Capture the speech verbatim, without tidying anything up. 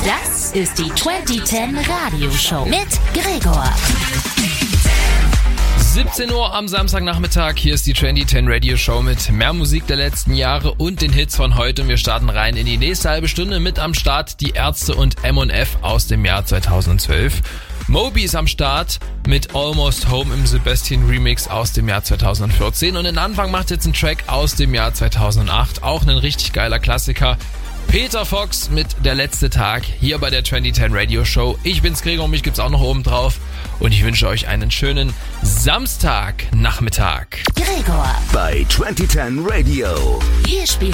Das ist die zwanzig zehn Radioshow mit Gregor. siebzehn Uhr am Samstagnachmittag, hier ist die zwanzig zehn Radio Show mit mehr Musik der letzten Jahre und den Hits von heute. Und wir starten rein in die nächste halbe Stunde. Mit am Start die Ärzte und M und F aus dem Jahr zweitausendzwölf. Moby ist am Start mit Almost Home im Sebastian Remix aus dem Jahr zweitausendvierzehn. Und den Anfang macht jetzt ein Track aus dem Jahr zweitausendacht, auch ein richtig geiler Klassiker. Peter Fox mit Der letzte Tag hier bei der zwanzig zehn Radio Show. Ich bin's Gregor, mich gibt's auch noch oben drauf und ich wünsche euch einen schönen Samstagnachmittag. Gregor bei zwanzig zehn Radio. Wir spielen